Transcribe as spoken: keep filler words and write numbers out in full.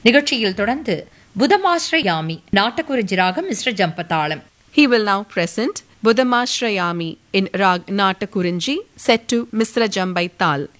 நிகழ்ச்சியில் தொடர்ந்து புதமாஸ்ரயாமி நாட்டக்குறிஞ்சி ராகம் மிஸ்ர ஜம்பதாளம். He will now present Budamashrayami in Rag Natakurinji set to Misra Jambai Tal.